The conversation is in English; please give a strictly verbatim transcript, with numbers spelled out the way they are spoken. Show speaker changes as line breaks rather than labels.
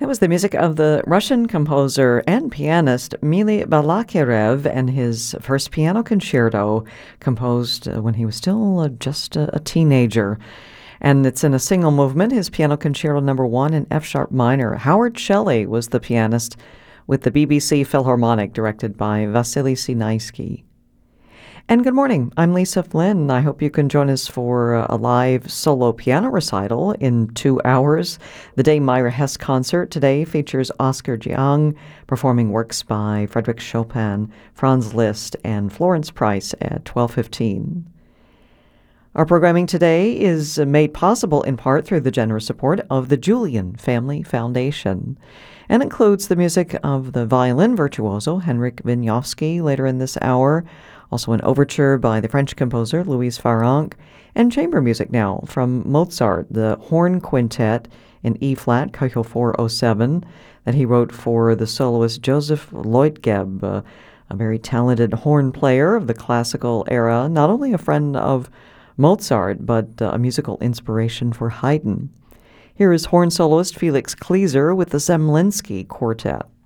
That was the music of the Russian composer and pianist Mily Balakirev and his first piano concerto, composed uh, when he was still uh, just a, a teenager. And it's in a single movement, his piano concerto number one in F-sharp minor. Howard Shelley was the pianist with the B B C Philharmonic, directed by Vasily Sinaisky. And good morning, I'm Lisa Flynn. I hope you can join us for a live solo piano recital in two hours. The Day Myra Hess concert today features Oscar Jiang performing works by Frederick Chopin, Franz Liszt, and Florence Price at twelve fifteen. Our programming today is made possible in part through the generous support of the Julian Family Foundation and includes the music of the violin virtuoso Henryk Wieniawski later in this hour, also an overture by the French composer Louise Farrenc, and chamber music now from Mozart, the horn quintet in E-flat, Köchel four oh seven, that he wrote for the soloist Joseph Leutgeb, uh, a very talented horn player of the classical era, not only a friend of Mozart, but uh, a musical inspiration for Haydn. Here is horn soloist Felix Klieser with the Zemlinsky Quartet.